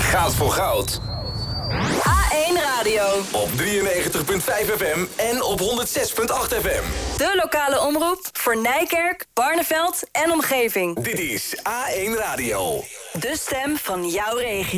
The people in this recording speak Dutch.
gaat voor goud. A1 Radio. Op 93.5 FM en op 106.8 FM. De lokale omroep voor Nijkerk, Barneveld en omgeving. Dit is A1 Radio. De stem van jouw regio.